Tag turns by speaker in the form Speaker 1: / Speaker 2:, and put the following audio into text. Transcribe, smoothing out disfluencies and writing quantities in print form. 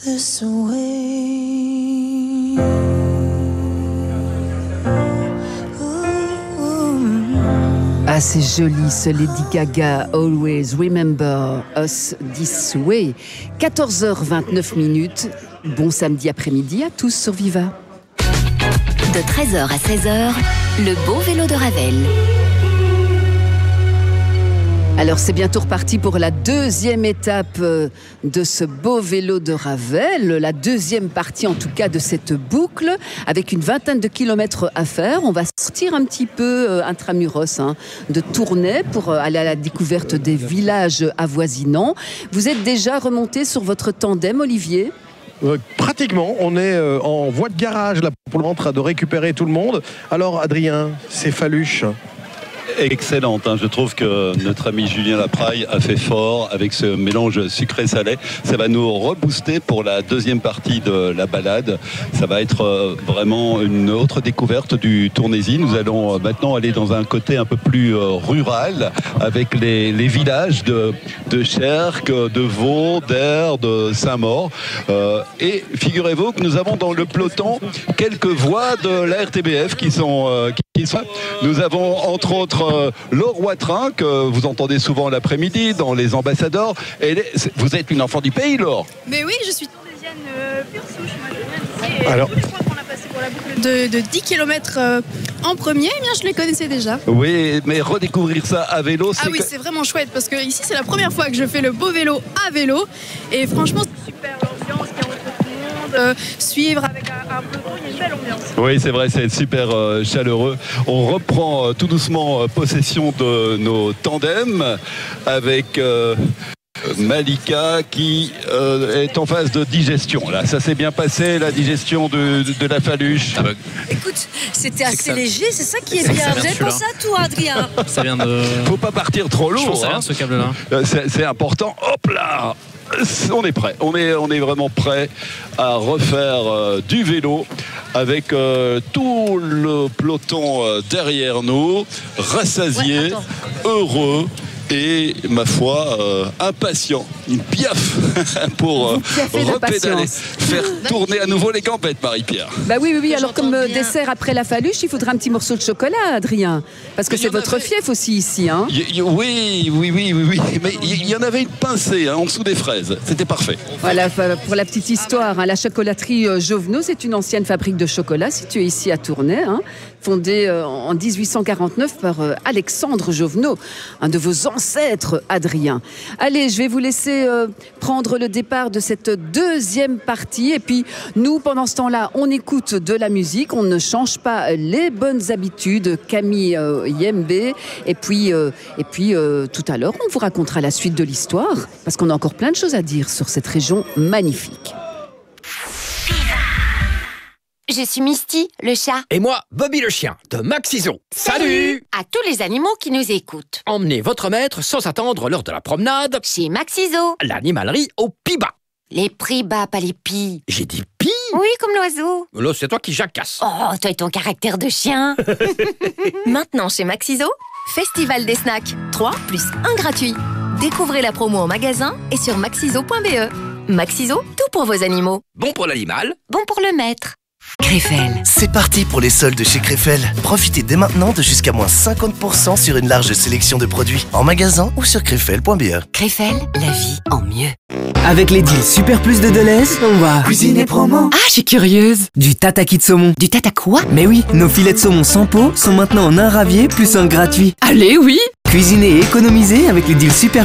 Speaker 1: this way.
Speaker 2: Ah, c'est joli, ce Lady Gaga, Always Remember Us This Way. 14h29. Bon samedi après-midi à tous sur Viva.
Speaker 3: De 13h à 16h, le beau vélo de Ravel.
Speaker 2: Alors c'est bientôt reparti pour la deuxième étape de ce beau vélo de Ravel, la deuxième partie en tout cas de cette boucle, avec une vingtaine de kilomètres à faire. On va sortir un petit peu intramuros de Tournai pour aller à la découverte des villages avoisinants. Vous êtes déjà remonté sur votre tandem, Olivier ?
Speaker 4: Pratiquement, on est en voie de garage là pour en train de récupérer tout le monde. Alors Adrien, c'est Faluche.
Speaker 5: Excellente, je trouve que notre ami Julien Lapraille a fait fort avec ce mélange sucré-salé. Ça va nous rebooster pour la deuxième partie de la balade. Ça va être vraiment une autre découverte du Tournaisis. Nous allons maintenant aller dans un côté un peu plus rural avec les villages de Cherques, de Vaud, d'Aire, de Saint-Maur. Et figurez-vous que nous avons dans le peloton quelques voix de la RTBF qui sont... Nous avons entre autres Laure Watrin, que vous entendez souvent l'après-midi dans Les Ambassadeurs. Vous êtes une enfant du pays, Laure?
Speaker 6: Mais oui, je suis tournaisienne pure souche. Moi, je viens d'ici.
Speaker 4: Alors...
Speaker 6: Je crois qu'on a passé pour la boucle de 10 km en premier. Eh bien, je les connaissais déjà.
Speaker 5: Oui, mais redécouvrir ça à vélo, c'est...
Speaker 6: Ah oui, c'est vraiment chouette parce que ici, c'est la première fois que je fais le beau vélo à vélo. Et franchement, c'est super l'ambiance qui est entre tout le monde. Suivre avec un peloton, il y a une belle ambiance.
Speaker 5: Oui, c'est vrai, c'est super chaleureux. On reprend tout doucement possession de nos tandems avec Malika qui est en phase de digestion. Là, ça s'est bien passé, la digestion de la Faluche.
Speaker 7: Ah bah,
Speaker 8: écoute, c'était assez léger, c'est ça qui est bien. Vous avez pensé à toi, Adrien?
Speaker 7: Ça vient de...
Speaker 5: Faut pas partir trop lourd.
Speaker 7: Je pense à rien, ce câble-là.
Speaker 5: C'est important. Hop là! On est prêt, on est vraiment prêt à refaire du vélo avec tout le peloton derrière nous, rassasié, heureux et, ma foi, impatient, une piaffe pour repédaler, faire tourner à nouveau les gambettes, Marie-Pierre.
Speaker 2: Bah oui, alors comme dessert après la Faluche, il faudra un petit morceau de chocolat, Adrien, parce que c'est votre fief aussi ici.
Speaker 5: Oui, mais il y en avait une pincée en dessous des fraises, c'était parfait.
Speaker 2: Voilà, pour la petite histoire, la chocolaterie Jovenot, c'est une ancienne fabrique de chocolat située ici à Tournai, fondée en 1849 par Alexandre Jovenot, un de vos ancêtres, Adrien. Allez, je vais vous laisser prendre le départ de cette deuxième partie. Et puis, nous, pendant ce temps-là, on écoute de la musique. On ne change pas les bonnes habitudes. Camille Yembe. Et puis tout à l'heure, on vous racontera la suite de l'histoire. Parce qu'on a encore plein de choses à dire sur cette région magnifique.
Speaker 3: Je suis Misty, le chat.
Speaker 9: Et moi, Bobby le chien, de Maxiso. Salut!
Speaker 3: À tous les animaux qui nous écoutent.
Speaker 9: Emmenez votre maître sans attendre lors de la promenade.
Speaker 3: Chez Maxiso.
Speaker 9: L'animalerie au pis bas.
Speaker 3: Les prix bas, pas les pis.
Speaker 9: J'ai dit pis?
Speaker 3: Oui, comme l'oiseau.
Speaker 9: Là, c'est toi qui jacasse.
Speaker 3: Oh, toi et ton caractère de chien.
Speaker 10: Maintenant chez Maxiso, Festival des snacks. 3 plus 1 gratuit. Découvrez la promo en magasin et sur maxiso.be. Maxiso, tout pour vos animaux.
Speaker 9: Bon pour l'animal.
Speaker 3: Bon pour le maître.
Speaker 11: Crefel. C'est parti pour les soldes chez Crefel. Profitez dès maintenant de jusqu'à moins 50% sur une large sélection de produits en magasin ou sur crefel.be.
Speaker 3: Crefel, la vie en mieux.
Speaker 12: Avec les deals Super Plus de Deleuze, on va cuisiner promo. Ah, je suis curieuse. Du tataki de saumon.
Speaker 3: Du tata quoi?
Speaker 12: Mais oui, nos filets de saumon sans peau sont maintenant en un ravier plus un gratuit.
Speaker 10: Allez, oui.
Speaker 12: Cuisiner et économiser avec les deals Super